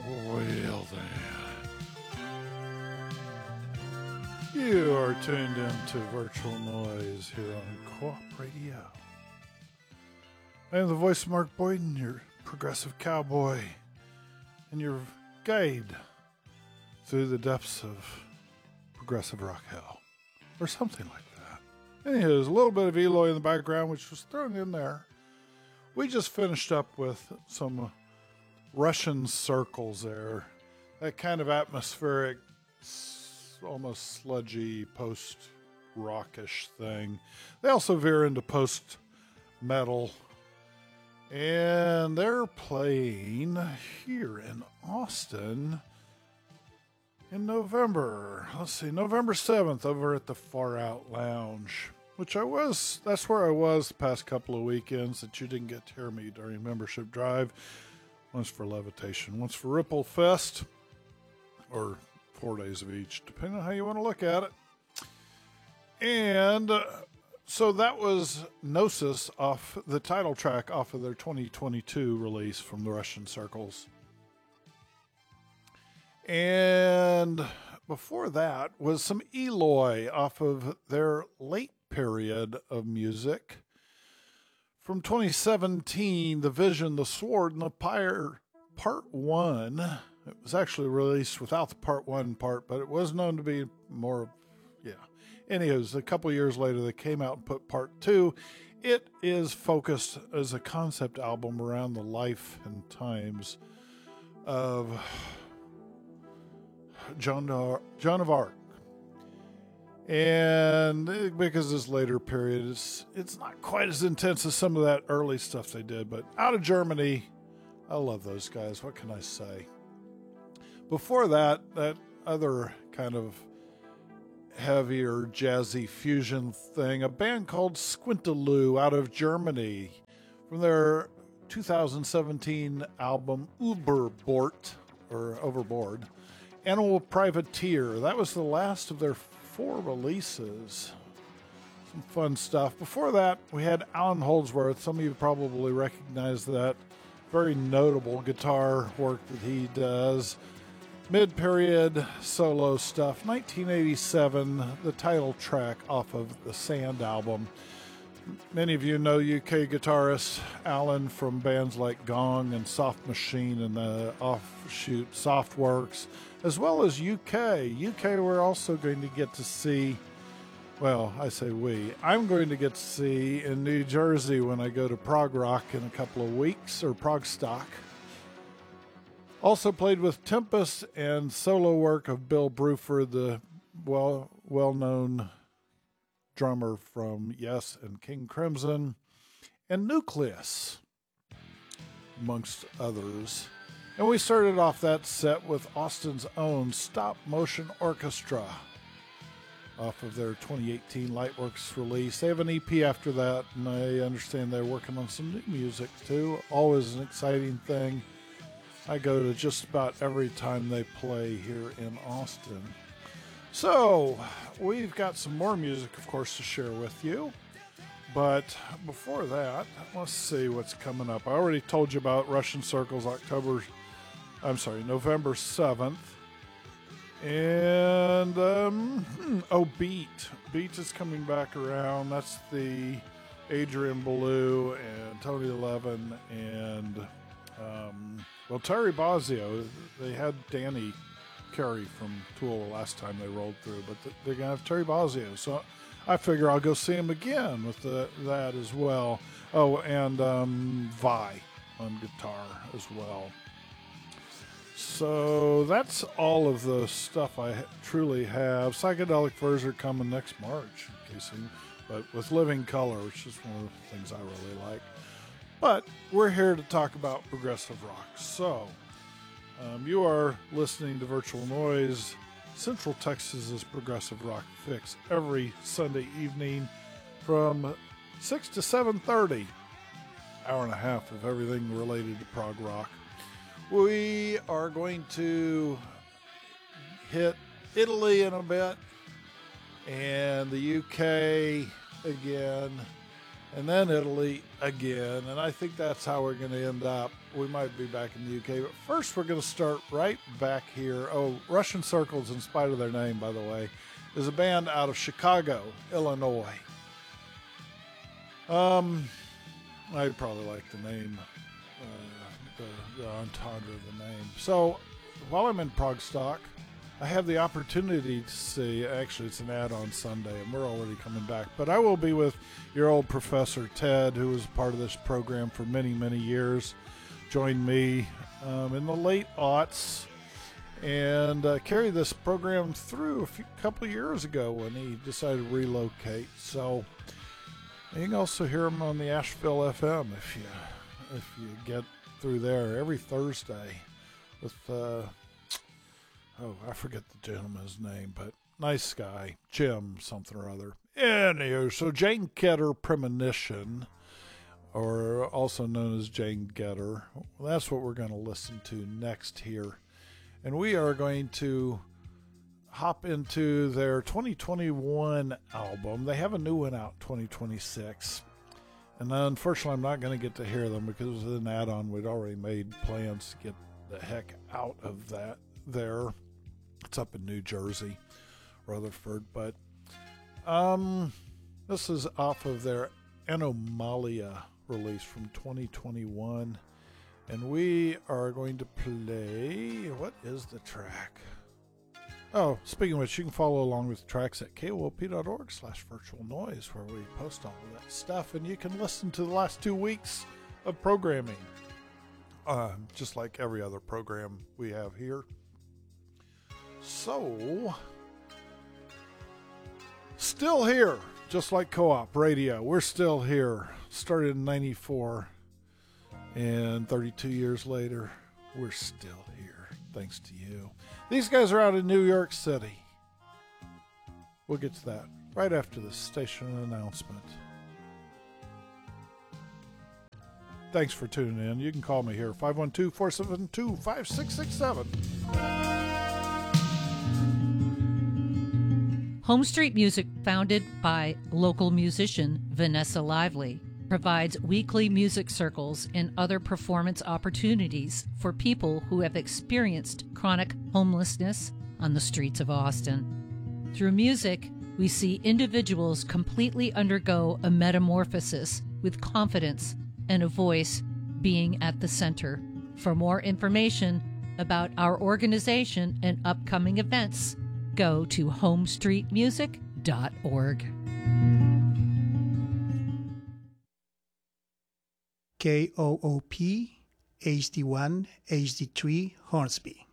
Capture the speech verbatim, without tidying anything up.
Well then, you are tuned into Virtual Noise here on Co-op Radio. I am the voice of Mark Boyden, your progressive cowboy, and your guide through the depths of progressive rock hell, or something like that. Anyway, there's a little bit of Eloy in the background, which was thrown in there. We just finished up with some Russian circles there. That kind of atmospheric, almost sludgy, post-rockish thing. They also veer into post-metal. And they're playing here in Austin in November. Let's see, November seventh over at the Far Out Lounge, which I was, that's where I was the past couple of weekends that you didn't get to hear me during Membership Drive. Once for Levitation, once for Ripple Fest, or four days of each, depending on how you want to look at it. And uh, so that was Gnosis, off the title track off of their twenty twenty-two release from the Russian Circles. And before that was some Eloy off of their late period of music. From twenty seventeen, The Vision, The Sword, and the Pyre, Part one. It was actually released without the Part one part, but it was known to be more, yeah. Anyways, a couple years later, they came out and put Part two. It is focused as a concept album around the life and times of Joan, Joan of Arc. And because this later period is, it's not quite as intense as some of that early stuff they did, but out of Germany, I love those guys. What can I say? Before that, that other kind of heavier jazzy fusion thing, a band called Squintaloo out of Germany from their two thousand seventeen album Überbord, or Overboard, Animal Privateer. That was the last of their four releases. Some fun stuff. Before that, we had Alan Holdsworth. Some of you probably recognize that. Very notable guitar work that he does. Mid-period solo stuff. nineteen eighty-seven, the title track off of the Sand album. Many of you know U K guitarist Alan from bands like Gong and Soft Machine and the offshoot Softworks, as well as U K. U K we're also going to get to see, well, I say we, I'm going to get to see in New Jersey when I go to Prog Rock in a couple of weeks, or Prog Stock. Also played with Tempest and solo work of Bill Bruford, the well, well-known drummer from Yes and King Crimson, and Nucleus, amongst others. And we started off that set with Austin's own Stop Motion Orchestra off of their twenty eighteen Lightworks release. They have an E P after that, and I understand they're working on some new music too. Always an exciting thing. I go to just about every time they play here in Austin. So, we've got some more music, of course, to share with you. But before that, let's see what's coming up. I already told you about Russian Circles, October, I'm sorry, November seventh. And, um, hmm, oh, Beat. Beat is coming back around. That's the Adrian Belew and Tony Levin and, um, well, Terry Bozzio. They had Danny Carey from Tool the last time they rolled through, but they're going to have Terry Bozzio. So I figure I'll go see him again with the, that as well. Oh, and um, Vi on guitar as well. So that's all of the stuff I truly have. Psychedelic Furs are coming next March, in case you, but with Living Color, which is one of the things I really like. But we're here to talk about progressive rock. So um, you are listening to Virtual Noise, Central Texas's progressive rock fix, every Sunday evening from six to seven thirty. Hour and a half of everything related to prog rock. We are going to hit Italy in a bit and the U K again, and then Italy again. And I think that's how we're going to end up. We might be back in the U K, but first we're going to start right back here. Oh, Russian Circles, in spite of their name, by the way, is a band out of Chicago, Illinois. Um, I probably like the name, uh, the, the entendre of the name. So while I'm in Progstock, I have the opportunity to see, actually it's an ad on Sunday and we're already coming back, but I will be with your old professor Ted, who was part of this program for many, many years. Joined me um, in the late aughts and uh, carried this program through a few, couple of years ago when he decided to relocate. So you can also hear him on the Asheville F M if you if you get through there every Thursday with uh, oh I forget the gentleman's name, but nice guy, Jim something or other. Anyway, so Jane Getter Premonition, or also known as Jane Getter. Well, that's what we're going to listen to next here. And we are going to hop into their twenty twenty-one album. They have a new one out, twenty twenty-six. And unfortunately, I'm not going to get to hear them because it was an add-on. We'd already made plans to get the heck out of that there. It's up in New Jersey, Rutherford. But um, this is off of their Anomalia release from twenty twenty-one, and we are going to play, what is the track? Oh, speaking of which, you can follow along with tracks at K O L P dot org slash virtual noise, where we post all of that stuff, and you can listen to the last two weeks of programming, uh, just like every other program we have here. So, still here, just like Co-op Radio, we're still here. Started in ninety-four, and thirty-two years later, we're still here, thanks to you. These guys are out in New York City. We'll get to that right after the station announcement. Thanks for tuning in. You can call me here, five one two, four seven two, five six six seven. Home Street Music, founded by local musician Vanessa Lively, provides weekly music circles and other performance opportunities for people who have experienced chronic homelessness on the streets of Austin. Through music, we see individuals completely undergo a metamorphosis with confidence and a voice being at the center. For more information about our organization and upcoming events, go to home street music dot org. K O O P, H D one, H D three, Hornsby.